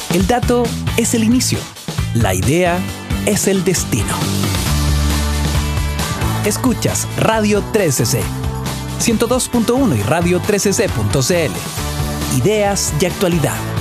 El dato es el inicio. La idea es el destino. Escuchas Radio 13C, 102.1 y radio13c.cl. Ideas y actualidad.